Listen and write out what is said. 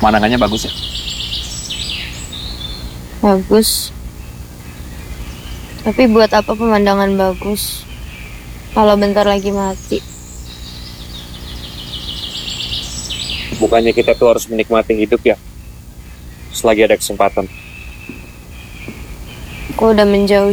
Pemandangannya bagus ya. Bagus. Tapi buat apa pemandangan bagus kalau bentar lagi mati? Bukannya kita tuh harus menikmati hidup ya, selagi ada kesempatan. Aku udah menjauhi